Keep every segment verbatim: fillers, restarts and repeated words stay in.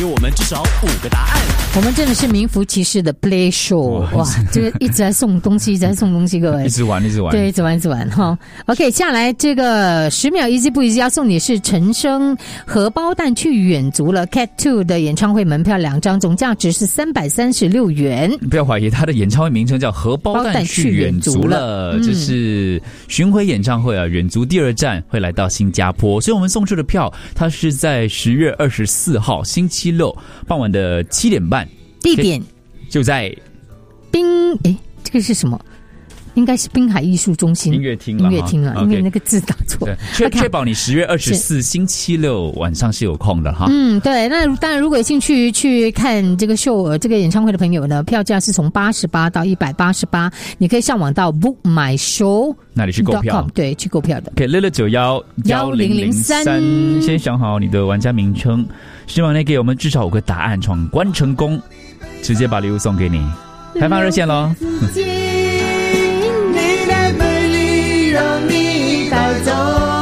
给我们至少五个答案。 我们真的是名副其实的 play show， 哇，这个一直在送东西，一直在送东西，各位， 一直玩，一直玩， 对，一直玩，一直玩哈。OK， 下来这个十秒 easy 不 easy 要送你是陈升荷包蛋去远足了 Cat Two 的演唱会门票两张，总价值是三百三十六元。 不要怀疑，他的演唱会名称叫荷包蛋去远足了，这是巡回演唱会啊，远足第二站会来到新加坡，所以我们送出的票，它是在十月二十四号星期六傍晚的七点半， 地点就在滨，诶，这个是什么？应该是滨海艺术中心音乐厅， 音乐厅了，因为 okay, 那个字打错。 确确保你十月二十四星期六晚上是有空的哈。 嗯，对。那当然，如果有兴趣去看这个秀、这个演唱会的朋友呢，票价是从八十八到一百八十八，你可以上网到 book my show 那里去购票， 对，去购票的。 可以六六九幺幺零零三，先想好你的玩家名称，希望你给我们至少五个答案，闯关成功，直接把礼物送给你。开放热线咯。 让你带走，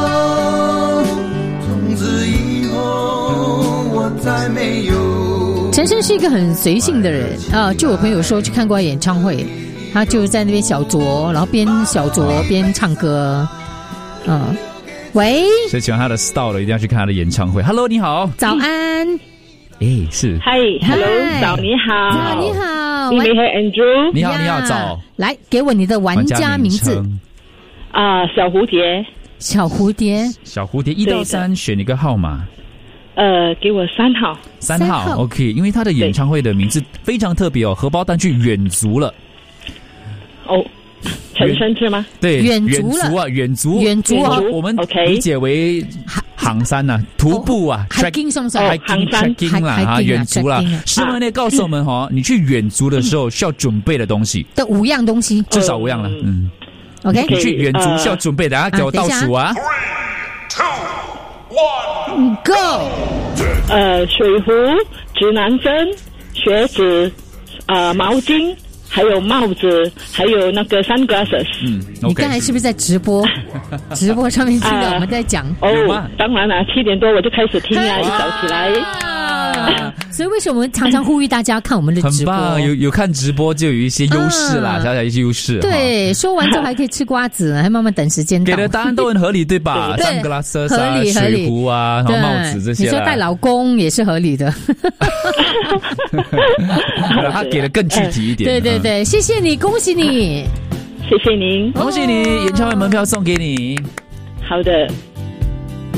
从此以后我再没有。 陈升是一个很随性的人啊，就我朋友说去看过演唱会，他就在那边小酌，然后边小酌边唱歌。嗯，喂， 所以喜欢他的 style 的，一定要去看他的演唱会。Hello， 你好， 早安。 诶，是。 Hi，Hello， 早你好。 早你好， 你好 Andrew。 你好，你好，早。 来，给我你的玩家名字。 啊、呃，小蝴蝶， 小蝴蝶， 小蝴蝶，一到三选一个号码。 呃，给我三号， 三号, 三号 ，OK， 因为他的演唱会的名字非常特别哦，荷包蛋去远足了。 哦，陈升是吗？ 对， 远足了啊，远足， 远足啊， 我们理解为行山呐、啊，徒步啊 ，hiking 上上 ，hiking hiking 啦，哈，远足啦。师妹呢告诉我们哈、哦，你去远足的时候需要准备的东西的五样东西， 至少五样了，嗯。 OK， 你去远足需要准备的啊，给我倒数啊 three two one go。 呃，水壶、指南针、靴子、呃，毛巾，还有帽子，还有那个 sunglasses。 嗯， okay, 你刚才是不是在直播？直播上面听到我们在讲、 呃、哦，当然了，七点多我就开始听啊，一早起来。 啊、所以为什么我们常常呼吁大家看我们的直播？ 很棒，有有看直播就有一些优势啦，小小一些优势。 对，说完之后还可以吃瓜子，还慢慢等时间到。 给的答案都很合理，对吧？ 对， 上格拉斯合理合理， 水壶啊，然后帽子这些。 你说带老公也是合理的。 他给的更具体一点。 对对对，谢谢你，恭喜你， 谢谢您， 恭喜你，演唱会门票送给你。 好的。